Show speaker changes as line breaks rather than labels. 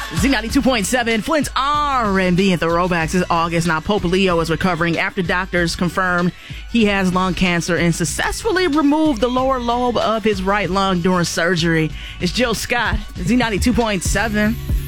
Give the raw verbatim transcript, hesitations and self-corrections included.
Z ninety-two point seven, Flint's R and B and Throwbacks is August. Now, Pope Leo is recovering after doctors confirmed he has lung cancer and successfully removed the lower lobe of his right lung during surgery. It's Jill Scott, Z ninety-two point seven.